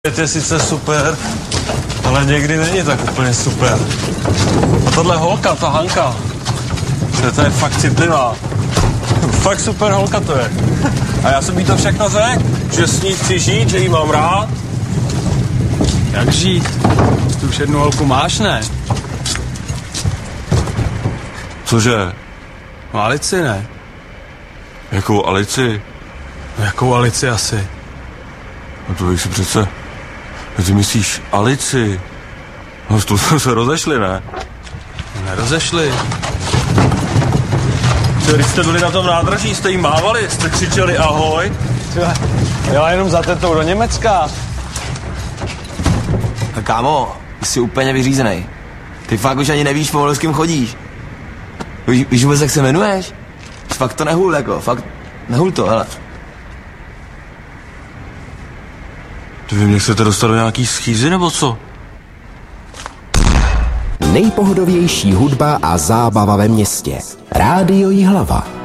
Je sice super, ale někdy není tak úplně super. A tohle holka, ta Hanka, to je fakt citlivá. Fakt super holka to je. A já jsem jí to všechno řekl, že s ní chci žít, že jí mám rád. Jak žít? Ty už jednu holku máš, ne? Cože? No Alici, ne? Jakou Alici? No jakou Alici asi? No to víš si přece... Ty myslíš Alici? No to jsme se rozešli, ne? Nerozešli. Když jste byli na tom nádraží, jste jí mávali, jste křičeli ahoj. Jela jenom za tetou do Německa. A kámo, jsi úplně vyřízený. Ty fakt už ani nevíš pomalu, s kým chodíš. Víš vůbec, jak se jmenuješ? Fakt to nehul, jako, fakt nehul to, hele. Ty vy mě chcete dostat do nějaký schýzy, nebo co? Nejpohodovější hudba a zábava ve městě. Rádio Jihlava.